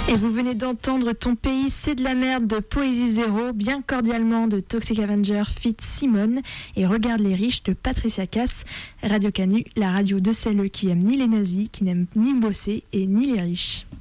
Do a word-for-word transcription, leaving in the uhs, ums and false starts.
Et vous venez d'entendre Ton pays, c'est de la merde de Poésie Zéro, bien cordialement de Toxic Avenger feat. Simone et Regarde les riches de Patricia Cass. Radio Canu, la radio de celles qui aiment ni les nazis, qui n'aiment ni bosser et ni les riches.